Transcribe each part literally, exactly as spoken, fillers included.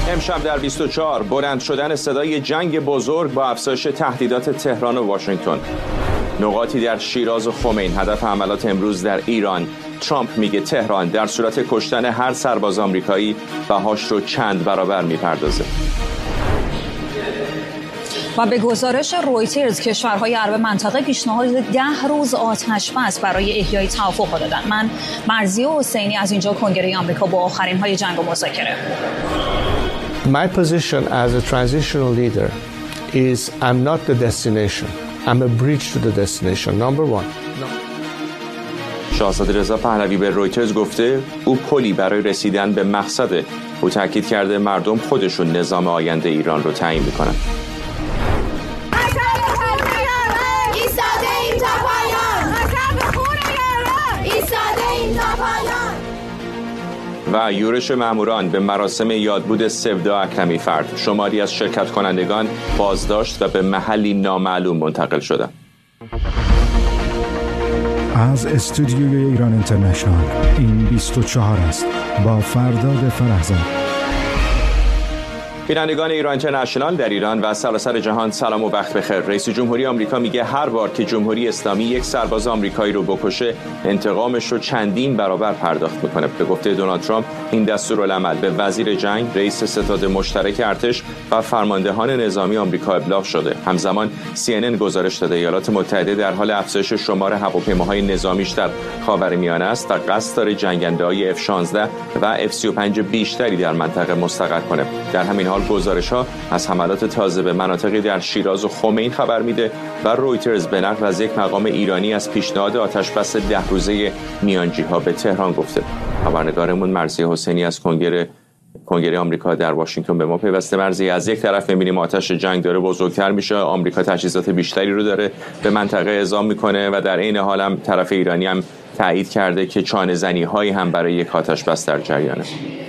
امشب در بیست و چهار بلند شدن صدای جنگ بزرگ با افزایش تهدیدات تهران و واشنگتن. نقاطی در شیراز و خمین هدف حملات امروز در ایران. ترامپ میگه تهران در صورت کشتن هر سرباز آمریکایی بهاش رو چند برابر میپردازه. و به گزارش رویترز کشورهای عرب منطقه پیشنهاد ده روز آتش بس برای احیای توافق دادن. من مرضیه حسینی از اینجا کنگره آمریکا با آخرین های جنگ و مذاکره. My position as a transitional leader is I'm not the destination. I'm a bridge to the destination. Number one. شاهزاده رضا پهلوی به رویترز گفته او پلی برای رسیدن به مقصده. او تاکید کرده مردم خودشون نظام آینده ایران رو تعیین میکنن. و یورش ماموران به مراسم یادبود سودا اکرمی فرد. شماری از شرکت کنندگان بازداشت و به محلی نامعلوم منتقل شدند. از استودیوی ایران اینترنشنال این بیست و چهار است با فرداد فرهزاد. بینندگان ایران اینترنشنال در ایران و سراسر جهان سلام و وقت بخیر. رئیس جمهوری آمریکا میگه هر بار که جمهوری اسلامی یک سرباز آمریکایی رو بکشه انتقامش رو چندین برابر پرداخت میکنه. به گفته دونالد ترامپ این دستورالعمل به وزیر جنگ، رئیس ستاد مشترک ارتش و فرماندهان نظامی آمریکا ابلاغ شده. همزمان سی ان ان گزارش داده ایالات متحده در حال افزایش شمار هواپیماهای نظامیش در خاورمیانه است و قصد داره جنگنده‌های اف شانزده و اف سی و پنج بیشتری در منطقه مستقر کنه. در همین حال گزارش‌ها از حملات تازه به مناطقی در شیراز و خمین خبر میده و رویترز به نقل از یک مقام ایرانی از پیشنهاد آتش‌بس ده روزه میانجی‌ها به تهران گفته. خبرنگارمون مرضیه حسینی از کنگره کنگره آمریکا در واشنگتن به ما پیوسته. مرضیه، از یک طرف می‌بینیم آتش جنگ داره بزرگتر میشه، آمریکا تجهیزات بیشتری رو داره به منطقه اعزام میکنه و در عین حال هم طرف ایرانی هم تایید کرده که چانه‌زنی‌هایی هم برای یک آتش‌بس در جریانه.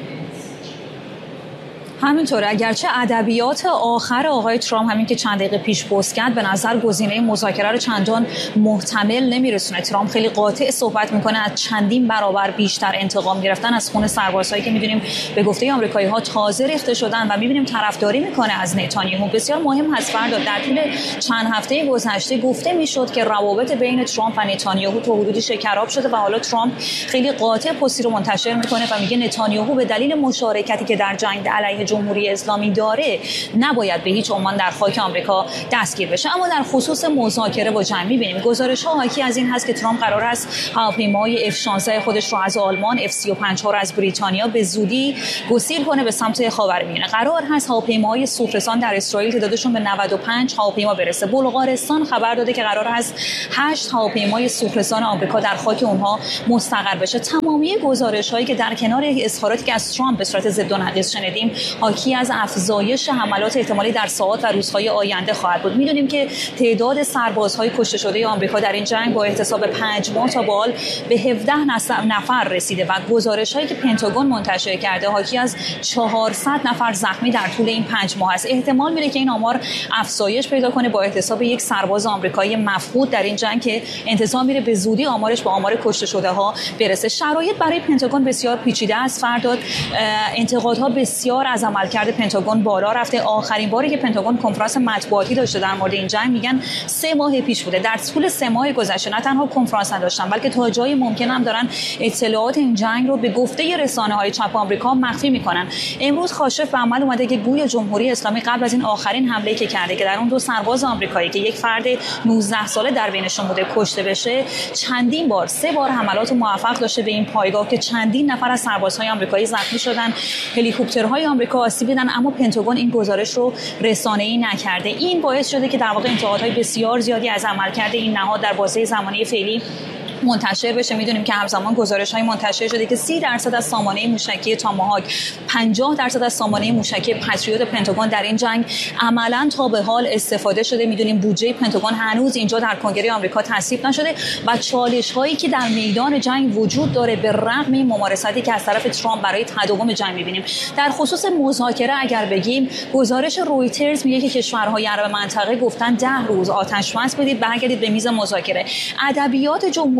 همینطوره، اگرچه ادبیات آخر آقای ترامپ همین که چند دقیقه پیش پست کرد به نظر گزینه مذاکره رو چندان محتمل نمیرسونه. ترامپ خیلی قاطع صحبت میکنه از چندین برابر بیشتر انتقام گرفتن از خون سربازهایی که میدونیم به گفته آمریکایی ها تازه ریخته شدن و میبینیم طرفداری میکنه از نتانیاهو. بسیار مهم هست فردا در طول چند هفته گذشته گفته میشد که روابط بین ترامپ و نتانیاهو تا حدودی شکراب شده و حالا ترامپ خیلی قاطع پستی رو منتشر میکنه و میگه نتانیاهو به دلیل مشارکتی که در جنگ علیه جمهوری اسلامی داره نباید به هیچ عنوان در خاک آمریکا دستگیر بشه. اما در خصوص مذاکره با جنگ می‌بینیم گزارش‌ها حاکی از این هست که ترامپ قرار است هواپیماهای اف شانزده خودش رو از آلمان، اف سی و پنج ها رو از بریتانیا به زودی گسیل کنه به سمت خاورمیانه. قرار هست هواپیماهای سوخرسان در اسرائیل تعدادشون به نود و پنج هواپیما برسه. بلغارستان خبر داده که قرار است هشت هواپیمای سوخرسان آمریکا در خاک اونها مستقر بشه. تمامی گزارش‌هایی که در کنار اظهاراتی که از ترامپ به صورت ضد و نقیض شنیدیم حاکی از افزایش حملات احتمالی در ساعات و روزهای آینده خواهد بود. میدونیم که تعداد سربازهای کشته شده آمریکا در این جنگ با احتساب پنج ماه تا به حال به هفده نفر رسیده و گزارش‌هایی که پنتاگون منتشر کرده حاکی از چهارصد نفر زخمی در طول این پنج ماه است. احتمال میره که این آمار افزایش پیدا کنه با احتساب یک سرباز آمریکایی مفقود در این جنگ که انتظار میره به زودی آمارش با آمار کشته شده ها برسه. شرایط برای پنتاگون بسیار پیچیده است. فرداد انتقادها بسیار از عملکرد پنتاگون بالا رفته. آخرین باری که پنتاگون کنفرانس مطبوعاتی داشته در مورد این جنگ میگن سه ماه پیش بوده. در طول سه ماه گذشته نه تنها کنفرانس نداشتن بلکه تا جایی ممکن هم دارن اطلاعات این جنگ رو به گفته رسانه‌های چپ آمریکا مخفی میکنن. امروز کاشف به عمل اومده که گویا جمهوری اسلامی قبل از این آخرین حمله‌ای که کرده که در اون دو سرباز آمریکایی که یک فرد نوزده ساله در بینشون بوده کشته بشه، چندین بار سه بار حملات موفق داشته به این پایگاه که چندین نفر از سربازهای آمریکایی زخمی شدن، هلیکوپترهای آمریکا آسیب دیدن، اما پنتاگون این گزارش رو رسانه‌ای نکرده. این باعث شده که در واقع انتقادهای بسیار زیادی از عملکرد این نهاد در بازه زمانی فعلی منتشر بشه. میدونیم که همزمان گزارش‌های منتشر شده که سی درصد از سامانه موشکی تاماهاک، پنجاه درصد از سامانه موشکی پاتریوت پنتاگون در این جنگ عملاً تا به حال استفاده شده. میدونیم بودجه پنتاگون هنوز اینجا در کنگره آمریکا تصویب نشده و چالش‌هایی که در میدان جنگ وجود داره به رغم این ممارساتی که از طرف ترامپ برای تداوم جنگ می‌بینیم. در خصوص مذاکره اگر بگیم، گزارش رویترز میگه که کشورهای عرب منطقه گفتن ده روز آتش بس بدید برگردید به میز مذاکره. ادبیات جمهوری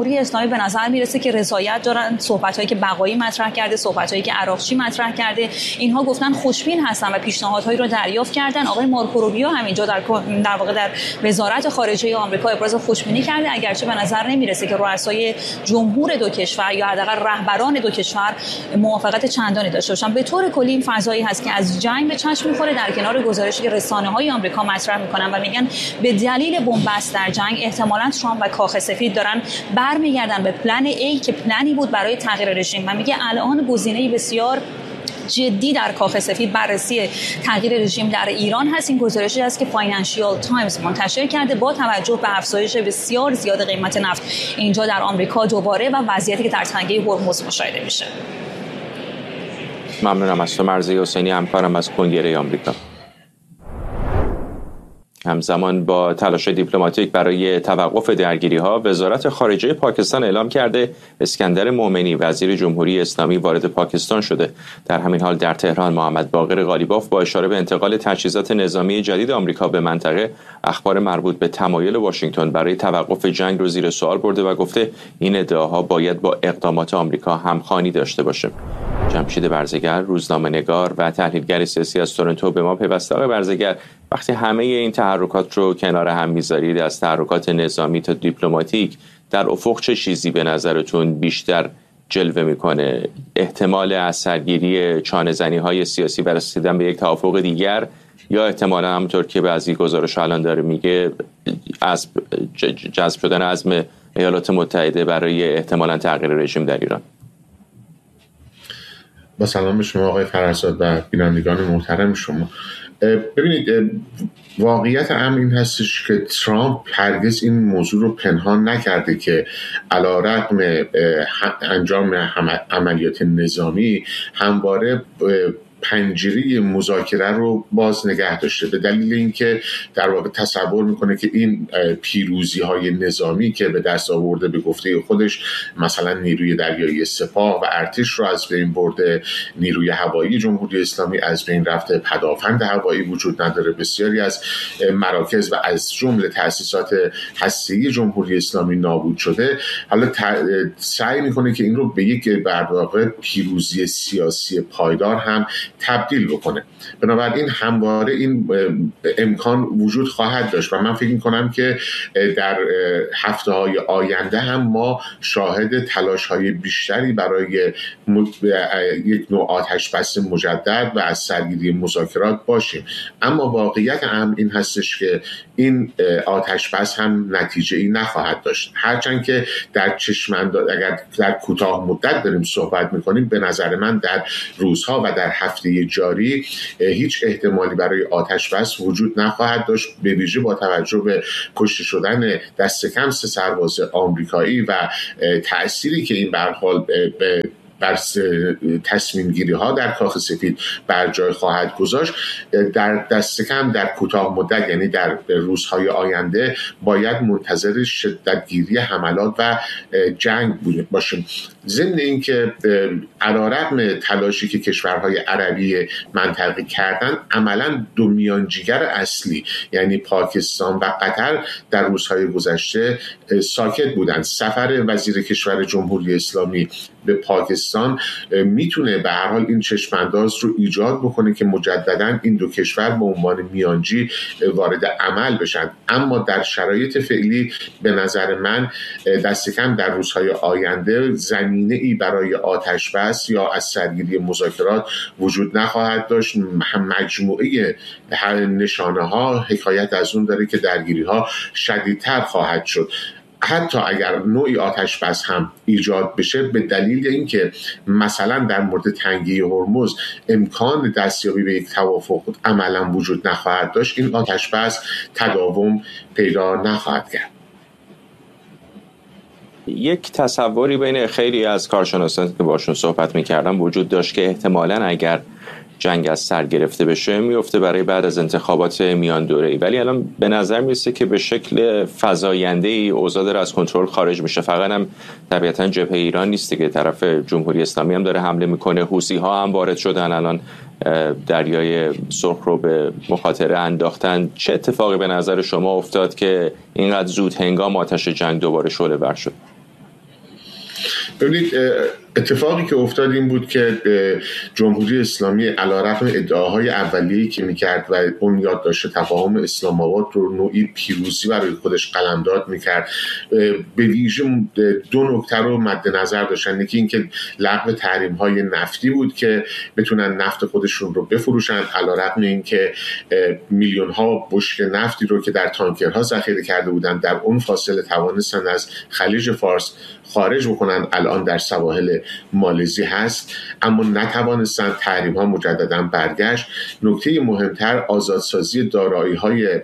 جمهوری اسلامی به نظر میرسه که رضایت دارن. صحبت‌هایی که بقایی مطرح کرده، صحبت‌هایی که عراقچی مطرح کرده، اینها گفتن خوشبین هستن و پیشنهادهایی رو دریافت کردن. آقای مارکو روبیو همینجا در در واقع در وزارت خارجه آمریکا ابراز خوشبینی کرده، اگرچه به نظر نمیرسه که رؤسای جمهور دو کشور یا حداقل رهبران دو کشور موافقت چندانی داشته باشن. به طور کلی این فضایی هست که از جنگ به چشم می‌خوره، در کنار گزارشی که رسانه‌های آمریکا مطرح می‌کنن و میگن به دلیل بنبست در جنگ احتمالاً ترامپ و کاخ سفید دارن برمیگردن به پلن A که پلنی بود برای تغییر رژیم و میگه الان گزینه‌ای بسیار جدی در کاخ سفید بررسی تغییر رژیم در ایران هست. این گزارشی است که فاینانشیال تایمز منتشر کرده با توجه به افزایش بسیار زیاد قیمت نفت اینجا در آمریکا دوباره و وضعیتی که در تنگه هرمز مشاهده میشه. ممنونم از تو مرضیه حسینی، همکارم از کنگره آمریکا. همزمان با تلاش دیپلماتیک برای توقف درگیری‌ها، وزارت خارجه پاکستان اعلام کرده اسکندر مومنی وزیر جمهوری اسلامی وارد پاکستان شده. در همین حال در تهران محمد باقر غالیباف با اشاره به انتقال تجهیزات نظامی جدید آمریکا به منطقه، اخبار مربوط به تمایل واشنگتن برای توقف جنگ رو زیر سوال برده و گفته این ادعاها باید با اقدامات آمریکا همخوانی داشته باشه. جمشید برزگر، روزنامه‌نگار و تحلیلگر سیاسی از تورنتو به ما پیوسته. آقای برزگر، وقتی همه این تحرکات رو کنار هم میذارید، از تحرکات نظامی تا دیپلماتیک، در افق چه چیزی به نظرتون بیشتر جلوه میکنه؟ احتمال اثرگیری چانه‌زنی‌های سیاسی و رسیدن به یک توافق دیگر، یا احتمالا همونطور که بعضی گزارش الان داره میگه از جذب شدن عزم ایالات متحده برای احتمالا تغییر رژیم در ایران؟ با سلام به شما آقای فرزاد و بینندگان محترم شما. ببینید، واقعیت امر این هستش که ترامپ هرگز این موضوع رو پنهان نکرده که علیرغم انجام عملیات نظامی همواره پنجره مذاکره رو باز نگه داشته، به دلیل اینکه در واقع تصور میکنه که این پیروزی های نظامی که به دست آورده، به گفته خودش مثلا نیروی دریایی سپاه و ارتش رو از بین برده، نیروی هوایی جمهوری اسلامی از بین رفته، پدافند هوایی وجود نداره، بسیاری از مراکز و از جمله تأسیسات هسته‌ای جمهوری اسلامی نابود شده. حالا سعی میکنه که این رو به یک در واقع پیروزی سیاسی پایدار هم تبدیل بکنه. بنابراین همواره این امکان وجود خواهد داشت و من فکر می‌کنم که در هفته‌های آینده هم ما شاهد تلاش‌های بیشتری برای یک نوع آتش بس مجدد و از سرگیری مذاکرات باشیم. اما واقعیت امر این هستش که این آتش بس هم نتیجه‌ای نخواهد داشت، هرچند که در چشم‌انداز اگر در کوتاه مدت داریم صحبت می‌کنیم، به نظر من در روزها و در هفته جاری هیچ احتمالی برای آتش بس وجود نخواهد داشت، به ویژه با توجه به کشته شدن دست کم سه سرباز آمریکایی و تأثیری که این به هر حال به بر تصمیم گیری ها در کاخ سفید بر جای خواهد گذاشت. در دست کم در کوتاه مدت، یعنی در روزهای آینده، باید منتظر شدتگیری حملات و جنگ باشیم. ضمن این که علیرغم تلاشی که کشورهای عربی منطقه کردن، عملا دو میانجیگر اصلی یعنی پاکستان و قطر در روزهای گذشته ساکت بودند. سفر وزیر کشور جمهوری اسلامی به پاکستان میتونه به هر حال این چشمانداز رو ایجاد بکنه که مجددا این دو کشور به عنوان میانجی وارد عمل بشن. اما در شرایط فعلی به نظر من دست کم در روزهای آینده زمینه ای برای آتش بس یا از سرگیری مذاکرات وجود نخواهد داشت. مجموعه نشانه ها حکایت از اون داره که درگیری ها شدیدتر خواهد شد. حتی اگر نوعی آتش بس هم ایجاد بشه، به دلیل اینکه مثلا در مورد تنگی هرمز امکان دستیابی به یک توافق عملا وجود نخواهد داشت، این آتش بس تداوم پیدا نخواهد کرد. یک تصوری بین خیلی از کارشناسان که باشون صحبت می‌کردم وجود داشت که احتمالاً اگر جنگ از سر گرفته بشه میفته برای بعد از انتخابات میان دوره‌ای، ولی الان به نظر میرسه که به شکل فزاینده‌ای اوضاع داره از کنترل خارج میشه. فقط هم طبیعتاً جبهه ایران نیست که طرف جمهوری اسلامی هم داره حمله میکنه، حوثی‌ها هم وارد شدن، الان دریای سرخ رو به مخاطره انداختن. چه اتفاقی به نظر شما افتاد که اینقدر زود هنگام آتش جنگ دوباره شعله ور شد؟ ببینید اتفاقی که افتاد این بود که جمهوری اسلامی علیرغم ادعاهای اولیه‌ای که میکرد و اون یادداشت تفاهم اسلام آباد رو نوعی پیروزی برای خودش قلمداد میکرد، به ویژه دو نکته رو مد نظر داشتن. یکی اینکه لغو تحریم‌های نفتی بود که بتونن نفت خودشون رو بفروشن، علیرغم اینکه میلیون‌ها بشکه نفتی رو که در تانکرها ذخیره کرده بودن در اون فاصله توانستن از خلیج فارس خارج بکنن. الان در سواحل مالزی هست، اما نتوانستن. تحریم ها مجددا برگشت. نکته مهمتر آزادسازی دارایی های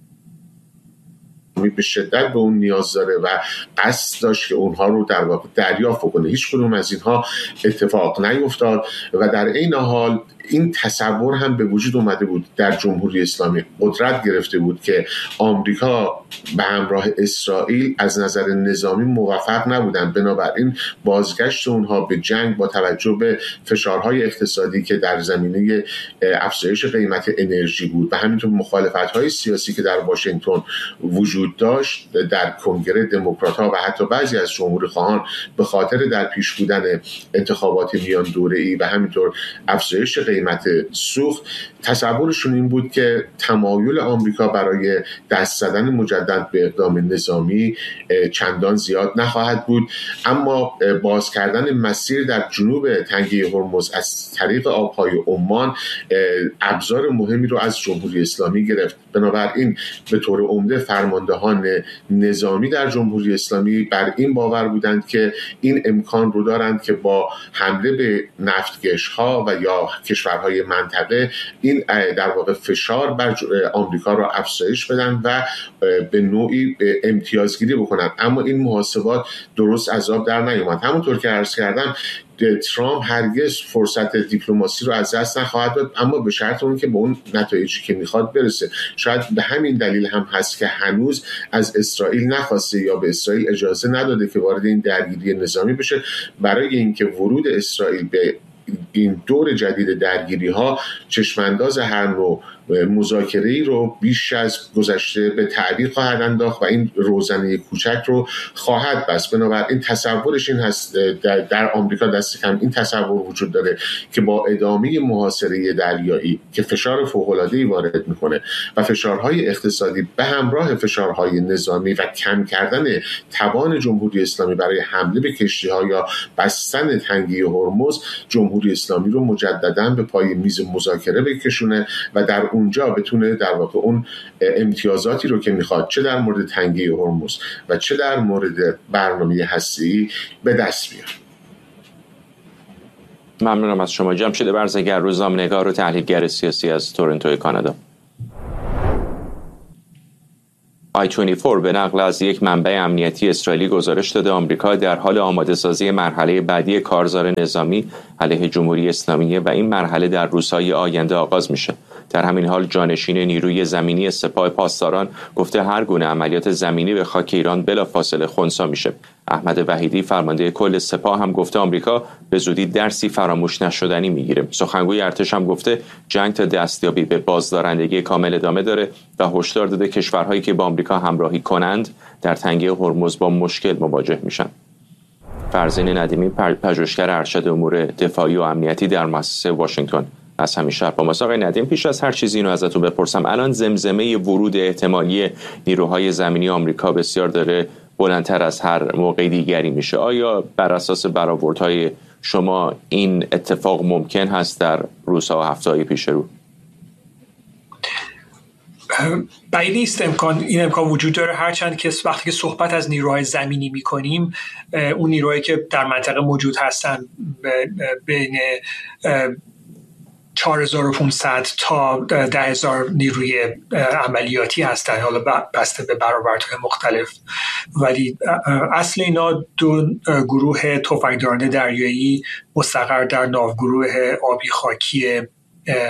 به شدت به اون نیاز داره و قصد داشت که اونها رو در واقع دریافت کنه. هیچ کدوم از اینها اتفاق نیفتاد و در این حال این تصور هم به وجود اومده بود در جمهوری اسلامی، قدرت گرفته بود که آمریکا به همراه اسرائیل از نظر نظامی موفق نبودن، بنابراین بازگشت اونها به جنگ با توجه به فشارهای اقتصادی که در زمینه افزایش قیمت انرژی بود و همینطور مخالفت‌های سیاسی که در واشنگتن وجود داشت در کنگره دموکرات‌ها و حتی بعضی از جمهوری‌خواهان به خاطر در پیش بودن انتخابات میان دوره‌ای و همینطور افزایش قیمت سوخت، تصورشون این بود که تمایل آمریکا برای دست زدن مجدد به اقدام نظامی چندان زیاد نخواهد بود. اما باز کردن مسیر در جنوب تنگه هرمز از طریق آبهای عمان ابزار مهمی رو از جمهوری اسلامی گرفت. بنابراین به طور عمده فرماندهان نظامی در جمهوری اسلامی بر این باور بودند که این امکان رو دارند که با حمله به نفتکش‌ها و یا کشورهای منطقه این در واقع فشار بر آمریکا را افزایش بدن و به نوعی امتیازگیری بکنن. اما این محاسبات درست از آب در نیامد. همونطور که عرض کردم ترامپ هرگز فرصت دیپلماسی رو از دست نخواهد داد، اما به شرط اون که به اون نتایجی که میخواد برسه. شاید به همین دلیل هم هست که هنوز از اسرائیل نخواسته یا به اسرائیل اجازه نداده که وارد این درگیری نظامی بشه، برای اینکه ورود اسرائیل به این دور جدید درگیری ها چشمانداز هر نوع مذاکره‌ای رو بیش از گذشته به تعلیق خواهد انداخت و این روزنه کوچک رو خواهد بست. بنابراین تصورش این هست در, در آمریکا دست کم این تصور وجود داره که با ادامه محاصره دریایی که فشار فوق‌العاده‌ای وارد میکنه و فشارهای اقتصادی به همراه فشارهای نظامی و کم کردن توان جمهوری اسلامی برای حمله به کشتی‌ها یا بستن تنگه هرمز، جمهوری اسلامی رو مجدداً به پای میز مذاکره بکشونه و در اونجا بتونه در واقع اون امتیازاتی رو که میخواد چه در مورد تنگه هرمز و چه در مورد برنامه هسته‌ای به دست بیاره. ممنونم از شما. جمشید برزگر، روزنامه‌نگار و تحلیلگر سیاسی از تورنتو کانادا. آی بیست و چهار به نقل از یک منبع امنیتی اسرائیلی گزارش داده آمریکا در حال آماده سازی مرحله بعدی کارزار نظامی علیه جمهوری اسلامی و این مرحله در روزهای آینده آغاز میشه. در همین حال جانشین نیروی زمینی سپاه پاسداران گفته هر گونه عملیات زمینی به خاک ایران بلافاصله خنثی میشه. احمد وحیدی فرمانده کل سپاه هم گفته آمریکا به زودی درسی فراموش نشدنی میگیره. سخنگوی ارتش هم گفته جنگ تا دستیابی به بازدارندگی کامل ادامه داره و هشدار داده کشورهایی که با آمریکا همراهی کنند در تنگه هرمز با مشکل مواجه میشن. فرزین ندیمی پژوهشگر ارشد امور دفاعی و امنیتی در مؤسسه واشنگتن از همین شهر با ماست. آقای ندیم، پیش از هر چیزی اینو ازتون بپرسم، الان زمزمه ورود احتمالی نیروهای زمینی آمریکا بسیار داره بلندتر از هر موقع دیگری میشه. آیا بر اساس برآوردهای شما این اتفاق ممکن هست در روزها و هفته‌های پیش رو؟ بعید نیست امکان این امکان وجود داره، هرچند که وقتی که صحبت از نیروهای زمینی میکنیم اون نیروهایی که در منطقه موجود هستن بین چهار هزار و پانصد تا ده هزار نیروی عملیاتی هستن، حالا بسته به برآوردهای مختلف، ولی اصل اینا دو گروه تفنگداران دریایی مستقر در ناوگروه آبی خاکی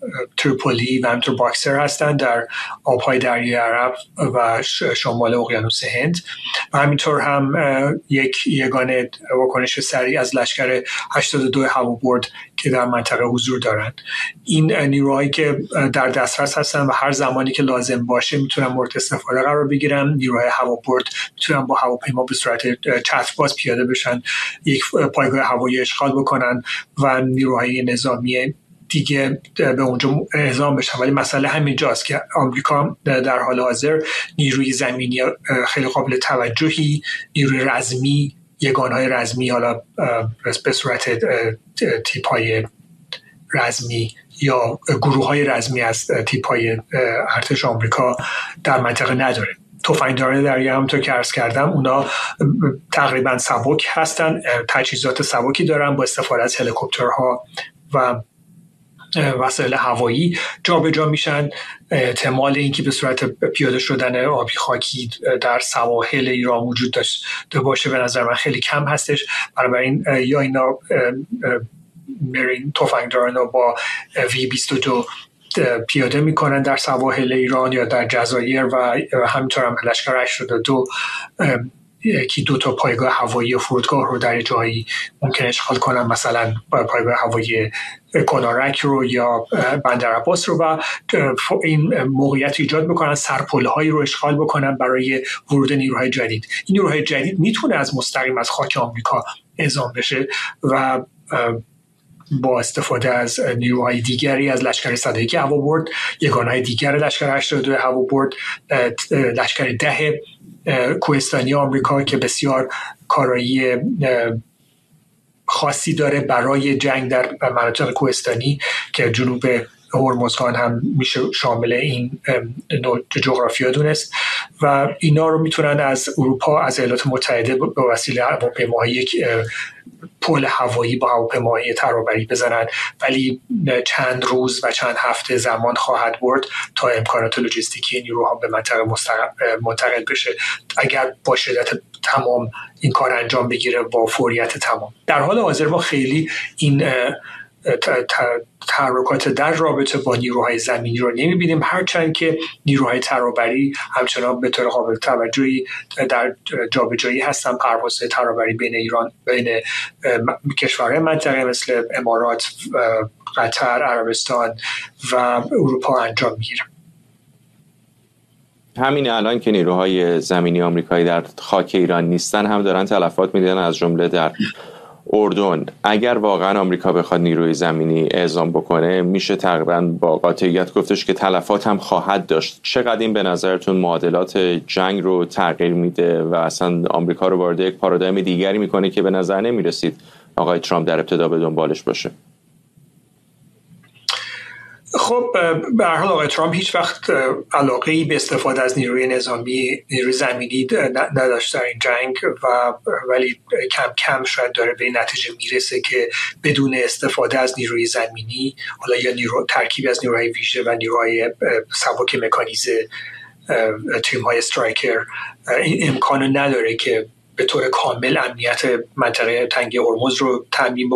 تریپولی و همینطور باکسر هستند در آبهای دریای عرب و شمال اقیانوس هند و همینطور هم یک یگانه واکنش سریع از لشکر هشتاد و دو هوابرد که در منطقه حضور دارند. این نیروهایی که در دسترس هستن و هر زمانی که لازم باشه میتونن مورد استفاده قرار بگیرن. نیروهای هوابرد میتونن با هواپیما به صورت چترباز پیاده بشن، یک پایگاه هوایی اشغال بکنن و نیروهای نظامی دیگه به اونجا اعزام بشن. ولی مسئله همینجاست که آمریکا در حال حاضر نیروی زمینی خیلی قابل توجهی، نیروی رزمی، یگانهای رزمی، حالا به صورت تیپ‌های رزمی یا گروه‌های رزمی از تیپ‌های ارتش آمریکا در منطقه نداره. تفنگداران دریایی همونطور که عرض کردم اونا تقریبا سبک هستن، تجهیزات سبکی دارن، با استفاده از هلیکوپترها و وسایل هوایی جابجا میشن. احتمال اینکه به صورت پیاده شدن آبی خاکی در سواحل ایران وجود داشته باشه به نظر من خیلی کم هستش. بنابراین یا اینا میرین تفنگداران رو با وی بیست و دو پیاده میکنن در سواحل ایران یا در جزایر و همینطور هم لشکر هشتاد و دو یکی دو تا پایگاه هوایی و فرودگاه رو در جایی ممکن اشغال کنن، مثلا پایگاه هوایی کنارک رو یا بندر عباس رو، و این موقعیت ایجاد بکنن، سرپل‌هایی رو اشغال بکنن برای ورود نیروهای جدید. این نیروهای جدید میتونه از مستقیم از خاک آمریکا اعزام بشه و با استفاده از نیروهای دیگری از لشکر صد و یک هوابرد، یگانهای دیگر لشکر هشتاد و دو هوابرد، لشکر ده کوهستانی آمریکا که بسیار کارایی خاصی داره برای جنگ در مناطق کوهستانی که جنوب هرمزگان هم میشه شامل این نوع جغرافیا دونست، و اینا رو میتونن از اروپا، از ایالات متحده به وسیله هواپیماهای یک پل هوایی با هواپیماهای ترابری بزنن، ولی چند روز و چند هفته زمان خواهد برد تا امکانات لوجستیکی نیروها به منطقه منتقل بشه اگر با شدت تمام این کار انجام بگیره، با فوریت تمام. در حال حاضر ما خیلی این تحرکات در رابطه با نیروهای زمینی رو نمیبینیم، هرچند که نیروهای ترابری همچنان به طور قابل توجهی در جابجایی هستن. پروازهای ترابری بین ایران بین کشورهای منطقه مثل امارات، قطر، عربستان و اروپا انجام میگیره. همین الان که نیروهای زمینی آمریکایی در خاک ایران نیستن هم دارن تلفات میدن، از جمله در اردن. اگر واقعا آمریکا بخواد نیروی زمینی اعزام بکنه میشه تقریبا با قاطعیت گفتش که تلفات هم خواهد داشت. چقدر این به نظرتون معادلات جنگ رو تغییر میده و اصلا آمریکا رو وارد یک پارادایم دیگری میکنه که به نظر نمیرسید آقای ترامپ در ابتدا به دنبالش باشه؟ خب به هر حال آقای ترامپ هیچ وقت علاقه‌ای به استفاده از نیروی نظامی، نیروی زمینی نداشت در این جنگ و ولی کم کم شاید داره به این نتیجه میرسه که بدون استفاده از نیروی زمینی، حالا یا نیرو ترکیبی از نیروهای ویژه و نیروهای سبک مکانیزه، تیم‌های استرایکر، این امکانو نداره که به طور کامل امنیت منطقه تنگه هرمز رو تامین